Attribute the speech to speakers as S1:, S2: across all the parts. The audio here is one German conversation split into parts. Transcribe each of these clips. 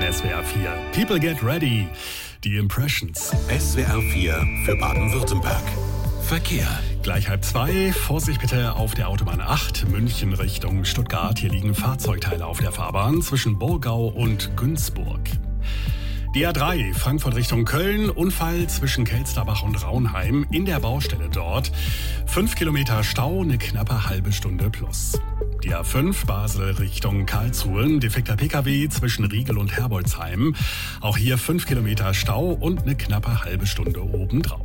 S1: in SWR 4. People get ready. Die Impressions.
S2: SWR 4 für Baden-Württemberg. Verkehr.
S1: Gleich 1:30. Vorsicht bitte auf der Autobahn 8, München Richtung Stuttgart. Hier liegen Fahrzeugteile auf der Fahrbahn zwischen Burgau und Günzburg. Die A3, Frankfurt Richtung Köln, Unfall zwischen Kelsterbach und Raunheim, in der Baustelle dort. 5 Kilometer Stau, eine knappe halbe Stunde plus. Die A5, Basel Richtung Karlsruhe, defekter Pkw zwischen Riegel und Herbolzheim. Auch hier 5 Kilometer Stau und eine knappe halbe Stunde obendrauf.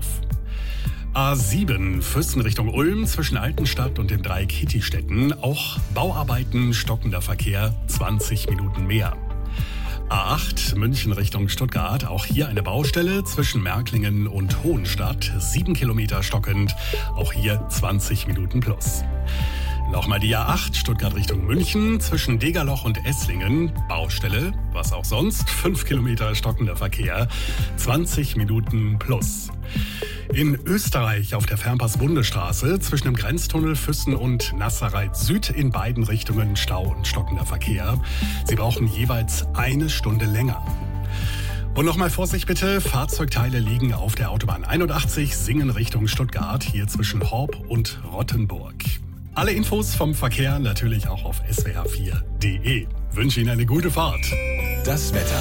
S1: A7, Füssen Richtung Ulm, zwischen Altenstadt und den 3 Kittistädten. Auch Bauarbeiten, stockender Verkehr, 20 Minuten mehr. A8, München Richtung Stuttgart, auch hier eine Baustelle zwischen Märklingen und Hohenstadt, 7 Kilometer stockend, auch hier 20 Minuten plus. Nochmal die A8, Stuttgart Richtung München, zwischen Degerloch und Esslingen, Baustelle, was auch sonst, 5 Kilometer stockender Verkehr, 20 Minuten plus. In Österreich auf der Fernpass-Bundesstraße zwischen dem Grenztunnel Füssen und Nassereit Süd in beiden Richtungen Stau und stockender Verkehr. Sie brauchen jeweils eine Stunde länger. Und nochmal Vorsicht bitte, Fahrzeugteile liegen auf der Autobahn 81 Singen Richtung Stuttgart, hier zwischen Horb und Rottenburg. Alle Infos vom Verkehr natürlich auch auf swr4.de. Wünsche Ihnen eine gute Fahrt.
S2: Das Wetter.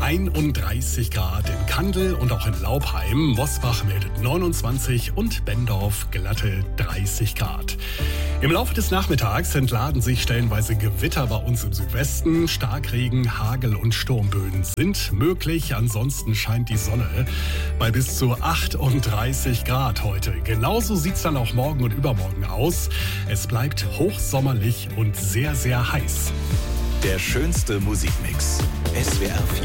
S1: 31 Grad in Kandel und auch in Laubheim. Mosbach meldet 29 und Bendorf glatte 30 Grad. Im Laufe des Nachmittags entladen sich stellenweise Gewitter bei uns im Südwesten. Starkregen, Hagel und Sturmböen sind möglich. Ansonsten scheint die Sonne bei bis zu 38 Grad heute. Genauso sieht's dann auch morgen und übermorgen aus. Es bleibt hochsommerlich und sehr, sehr heiß.
S2: Der schönste Musikmix. SWR 4.